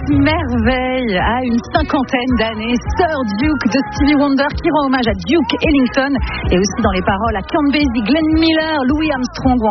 merveille a une cinquantaine d'années. Sir Duke de Stevie Wonder qui rend hommage à Duke Ellington et aussi dans les paroles à Count Basie, Glenn Miller, Louis Armstrong.